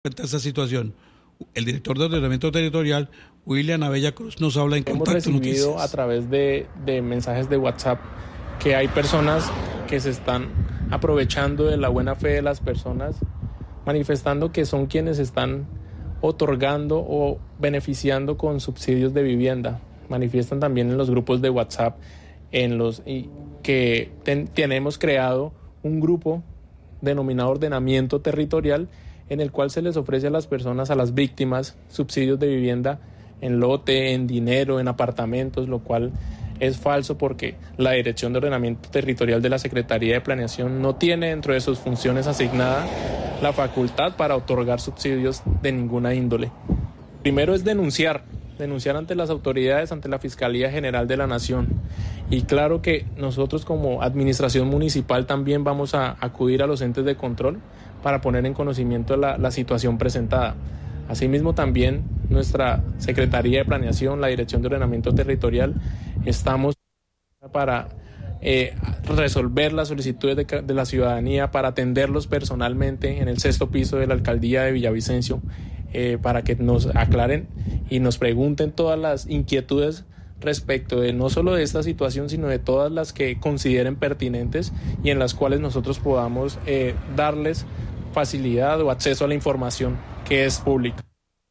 cuenta esta situación. El director de ordenamiento territorial, William Abella Cruz, nos habla en Contacto Noticias. Hemos recibido a través de mensajes de WhatsApp que hay personas que se están aprovechando de la buena fe de las personas, manifestando que son quienes están otorgando o beneficiando con subsidios de vivienda. Manifiestan también en los grupos de WhatsApp que tenemos creado un grupo denominado Ordenamiento Territorial, en el cual se les ofrece a las personas, a las víctimas, subsidios de vivienda en lote, en dinero, en apartamentos, lo cual es falso porque la Dirección de Ordenamiento Territorial de la Secretaría de Planeación no tiene dentro de sus funciones asignada la facultad para otorgar subsidios de ninguna índole. Primero es denunciar ante las autoridades, ante la Fiscalía General de la Nación. Y claro que nosotros como administración municipal también vamos a acudir a los entes de control para poner en conocimiento la situación presentada. Asimismo también nuestra Secretaría de Planeación, la Dirección de Ordenamiento Territorial, estamos para resolver las solicitudes de la ciudadanía, para atenderlos personalmente en el 6º piso de la Alcaldía de Villavicencio, para que nos aclaren y nos pregunten todas las inquietudes respecto de no solo de esta situación, sino de todas las que consideren pertinentes y en las cuales nosotros podamos darles facilidad o acceso a la información que es pública.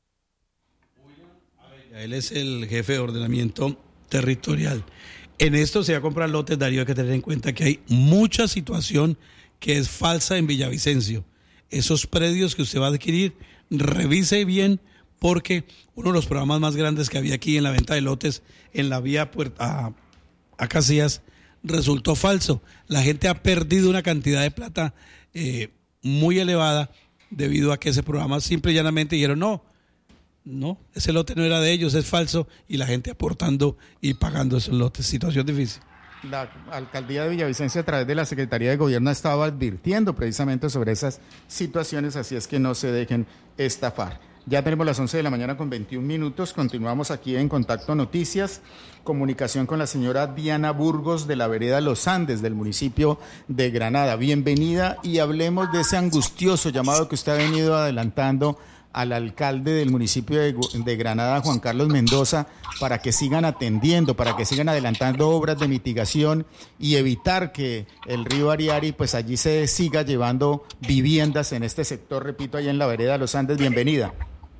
Él es el jefe de ordenamiento territorial. En esto se va a comprar lotes, Darío, hay que tener en cuenta que hay mucha situación que es falsa en Villavicencio. Esos predios que usted va a adquirir, revise bien, porque uno de los programas más grandes que había aquí en la venta de lotes en la vía a Casillas resultó falso. La gente ha perdido una cantidad de plata muy elevada debido a que ese programa simple y llanamente dijeron no, ese lote no era de ellos, es falso, y la gente aportando y pagando esos lotes. Situación difícil. La Alcaldía de Villavicencio, a través de la Secretaría de Gobierno, estaba advirtiendo precisamente sobre esas situaciones, así es que no se dejen estafar. Ya tenemos las 11 de la mañana con 21 minutos, continuamos aquí en Contacto Noticias, comunicación con la señora Diana Burgos de la vereda Los Andes del municipio de Granada. Bienvenida, y hablemos de ese angustioso llamado que usted ha venido adelantando al alcalde del municipio de Granada, Juan Carlos Mendoza, para que sigan atendiendo, para que sigan adelantando obras de mitigación y evitar que el río Ariari, pues allí se siga llevando viviendas en este sector, repito, allá en la vereda Los Andes. Bienvenida.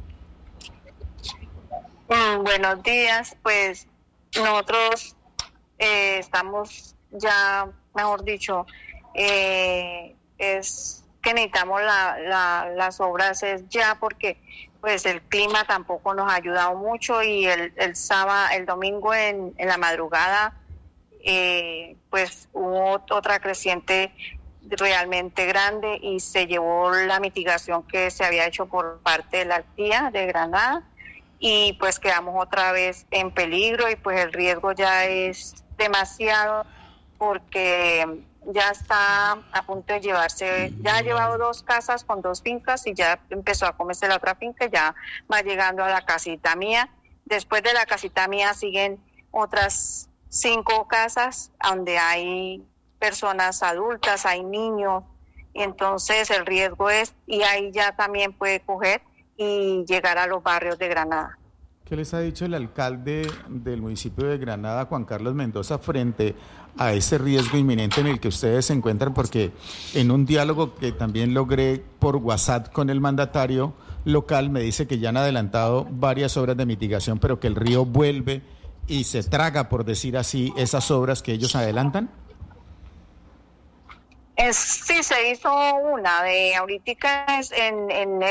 Buenos días, pues nosotros estamos ya, mejor dicho, es que necesitamos las obras es ya, porque pues el clima tampoco nos ha ayudado mucho, y el domingo en la madrugada pues hubo otra creciente realmente grande y se llevó la mitigación que se había hecho por parte de la alcaldía de Granada, y pues quedamos otra vez en peligro, y pues el riesgo ya es demasiado, porque ya está a punto de llevarse, ya ha llevado 2 casas con 2 fincas, y ya empezó a comerse la otra finca, ya va llegando a la casita mía. Después de la casita mía siguen otras 5 casas donde hay personas adultas, hay niños, y entonces el riesgo es, y ahí ya también puede coger y llegar a los barrios de Granada. ¿Qué les ha dicho el alcalde del municipio de Granada, Juan Carlos Mendoza, frente a ese riesgo inminente en el que ustedes se encuentran? Porque en un diálogo que también logré por WhatsApp con el mandatario local, me dice que ya han adelantado varias obras de mitigación, pero que el río vuelve y se traga, por decir así, esas obras que ellos adelantan. Sí, se hizo una de ahorita en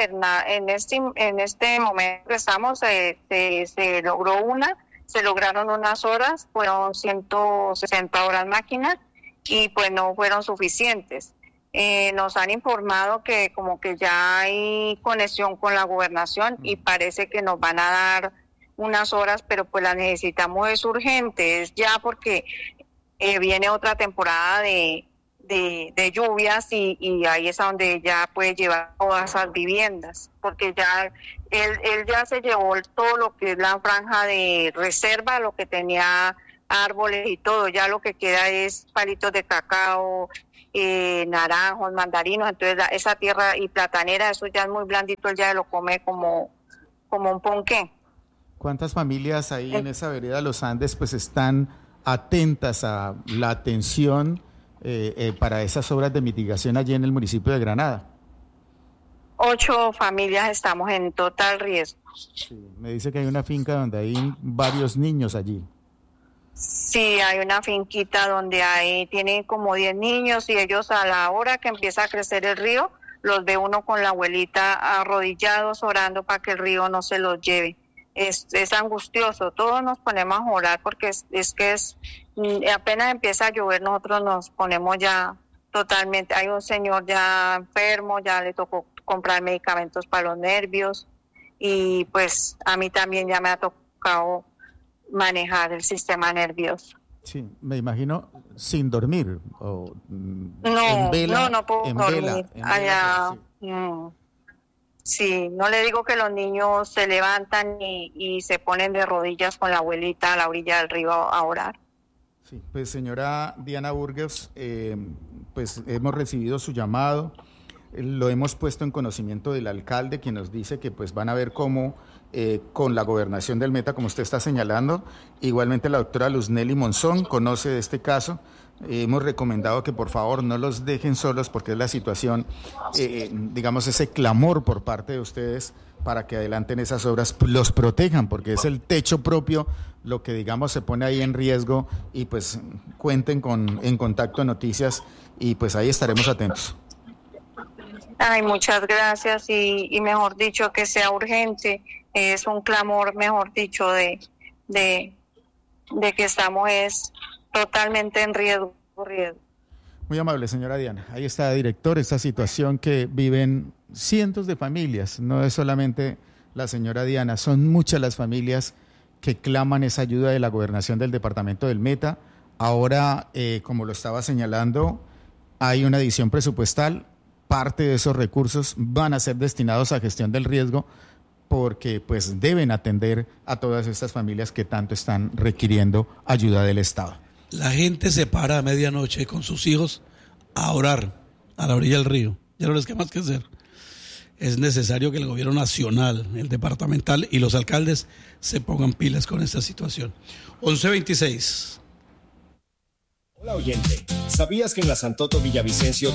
este momento que estamos, se logró una, se lograron unas horas, fueron 160 horas máquinas, y pues no fueron suficientes. Nos han informado que como que ya hay conexión con la gobernación, y parece que nos van a dar unas horas, pero pues las necesitamos, es urgente, es ya, porque viene otra temporada de lluvias, y ahí es a donde ya puede llevar todas esas viviendas, porque ya él ya se llevó todo lo que es la franja de reserva, lo que tenía árboles y todo, ya lo que queda es palitos de cacao, naranjos, mandarinos, entonces esa tierra y platanera, eso ya es muy blandito, él ya lo come como un ponqué. ¿Cuántas familias ahí en esa vereda de los Andes pues están atentas a la atención para esas obras de mitigación allí en el municipio de Granada? 8 familias estamos en total riesgo. Sí, me dice que hay una finca donde hay varios niños allí. Sí, hay una finquita donde tienen como 10 niños y ellos a la hora que empieza a crecer el río, los ve uno con la abuelita arrodillados orando para que el río no se los lleve. Es angustioso, todos nos ponemos a orar porque apenas empieza a llover nosotros nos ponemos ya totalmente. Hay un señor ya enfermo, ya le tocó comprar medicamentos para los nervios y pues a mí también ya me ha tocado manejar el sistema nervioso. Sí, me imagino sin dormir o no puedo dormir. Allá, sí, no le digo que los niños se levantan y se ponen de rodillas con la abuelita a la orilla del río a orar. Sí, pues señora Diana Burgos, pues hemos recibido su llamado, lo hemos puesto en conocimiento del alcalde, quien nos dice que pues van a ver cómo con la gobernación del Meta, como usted está señalando. Igualmente la doctora Luznelly Monzón conoce de este caso. Hemos recomendado que por favor no los dejen solos porque es la situación, digamos, ese clamor por parte de ustedes para que adelanten esas obras, los protejan, porque es el techo propio lo que, digamos, se pone ahí en riesgo y pues cuenten en Contacto Noticias y pues ahí estaremos atentos. Ay, muchas gracias y mejor dicho que sea urgente, es un clamor, mejor dicho, de que estamos totalmente en riesgo. Muy amable, señora Diana. Ahí está, director, esta situación que viven cientos de familias, no es solamente la señora Diana, son muchas las familias que claman esa ayuda de la gobernación del departamento del Meta. Ahora, como lo estaba señalando, hay una adición presupuestal, parte de esos recursos van a ser destinados a gestión del riesgo porque pues deben atender a todas estas familias que tanto están requiriendo ayuda del Estado. La gente se para a medianoche con sus hijos a orar a la orilla del río. Ya no les queda más que hacer. Es necesario que el gobierno nacional, el departamental y los alcaldes se pongan pilas con esta situación. 11:26. Hola oyente, ¿sabías que en la Santoto Villavicencio